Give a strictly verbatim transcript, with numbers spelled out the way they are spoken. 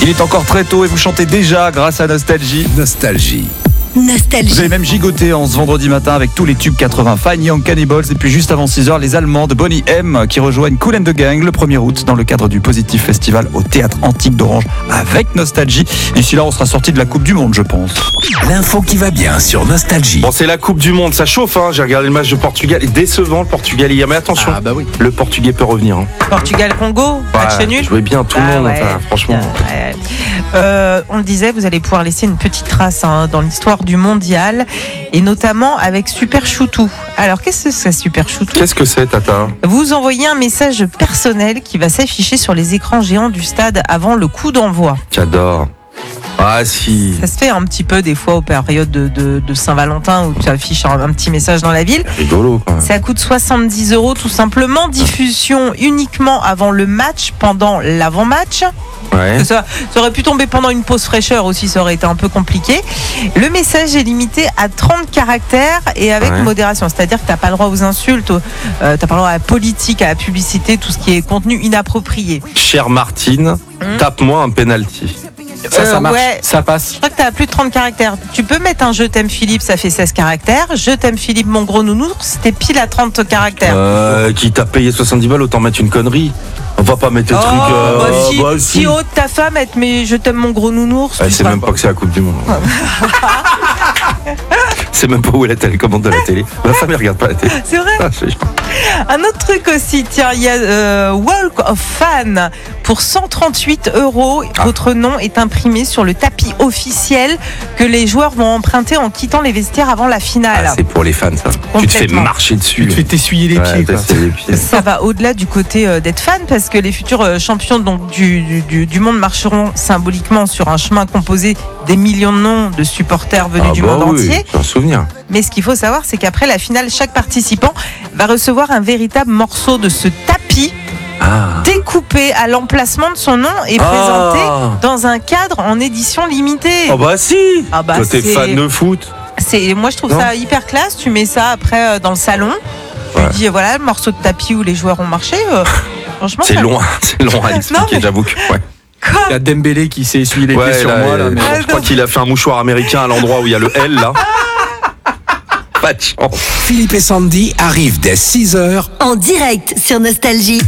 Il est encore très tôt et vous chantez déjà grâce à Nostalgie. Nostalgie. Nostalgie. Vous avez même gigoté en ce vendredi matin avec tous les tubes quatre-vingts, Fine Young Cannibals. Et puis juste avant six heures, les Allemands de Bonnie M qui rejoignent Kool and the Gang le premier août dans le cadre du Positif Festival au Théâtre Antique d'Orange avec Nostalgie. D'ici là, on sera sorti de la Coupe du Monde, je pense. L'info qui va bien sur Nostalgie. Bon, c'est la Coupe du Monde, ça chauffe, hein. J'ai regardé le match de Portugal, et décevant le Portugal hier, mais attention, Ah bah oui. le Portugais peut revenir. Hein. Portugal-Congo, match Ouais, nul. jouait bien tout le Ah monde, ouais. enfin, franchement. Ouais. Euh, on le disait, vous allez pouvoir laisser une petite trace hein, dans l'histoire du mondial et notamment avec Super Choutou. Alors, qu'est-ce que c'est Super Choutou ? Qu'est-ce que c'est, Tata ? Vous envoyez un message personnel qui va s'afficher sur les écrans géants du stade avant le coup d'envoi. J'adore. Ah si. Ça se fait un petit peu des fois aux périodes de, de, de Saint-Valentin où tu affiches un, un petit message dans la ville. Rigolo, quoi. Ça coûte soixante-dix euros tout simplement. Diffusion uniquement avant le match, pendant l'avant-match. Ouais. Ça, ça aurait pu tomber pendant une pause fraîcheur aussi, ça aurait été un peu compliqué. Le message est limité à trente caractères et avec Ouais. modération. C'est-à-dire que tu n'as pas le droit aux insultes, euh, tu n'as pas le droit à la politique, à la publicité, tout ce qui est contenu inapproprié. Chère Martine, Hum. tape-moi un penalty. Ça, Euh, ça marche. ouais. Ça passe. Je crois que tu as plus de trente caractères. Tu peux mettre un je t'aime Philippe, ça fait seize caractères. Je t'aime Philippe, mon gros nounours, c'était pile à trente caractères. Euh, qui t'a payé soixante-dix balles, autant mettre une connerie. On va pas mettre le Oh, truc. euh, bah, si, bah, si si. haute ta femme, elle te met je t'aime mon gros nounours. Ouais, tu c'est seras- même pas que c'est la Coupe du Monde. C'est même pas où est la télécommande de la télé. Ma femme elle regarde pas la télé. C'est vrai. Ah, je- Un autre truc aussi, tiens, il y a euh, Walk of Fame pour cent trente-huit euros. Ah. Votre nom est imprimé sur le tapis officiel que les joueurs vont emprunter en quittant les vestiaires avant la finale. Ah, c'est pour les fans, ça. Tu te fais Complètement. marcher dessus. Tu te fais t'essuyer les Ouais, pieds. Quoi. t'essuyer les pieds. Ça va au-delà du côté euh, d'être fan parce que les futurs euh, champions donc, du, du- du, du monde marcheront symboliquement sur un chemin composé des millions de noms de supporters venus Ah du bah monde oui, entier. j'ai un souvenir. Mais ce qu'il faut savoir, c'est qu'après la finale, chaque participant va recevoir un véritable morceau de ce tapis Ah. découpé à l'emplacement de son nom et Ah. présenté dans un cadre en édition limitée. Oh bah si. Ah bah, Toi t'es c'est- fan de foot. C'est, moi, je trouve Non. ça hyper classe. Tu mets ça après euh, dans le salon. Tu Ouais. dis, euh, voilà, le morceau de tapis où les joueurs ont marché. euh, franchement, C'est ça- long, c'est long à expliquer, Non, mais- j'avoue que. Ouais. Quoi Il y a Dembélé qui s'est essuyé les Ouais, pieds sur là, moi. Là, euh, mais... je crois qu'il a fait un mouchoir américain à l'endroit où il y a le L là. Pas de chance. Philippe et Sandy arrivent dès six heures. En direct sur Nostalgie.